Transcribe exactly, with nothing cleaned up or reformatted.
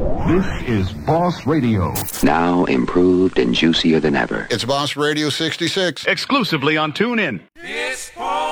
This is Boss Radio. Now improved and juicier than ever. It's Boss Radio sixty-six. Exclusively on TuneIn. It's Paul.